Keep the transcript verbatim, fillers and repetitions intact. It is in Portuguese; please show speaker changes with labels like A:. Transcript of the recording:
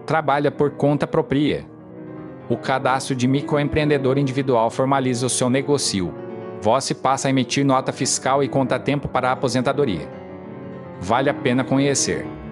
A: Trabalha por conta própria. O cadastro de microempreendedor individual formaliza o seu negócio. Você passa a emitir nota fiscal e conta tempo para a aposentadoria. Vale a pena conhecer.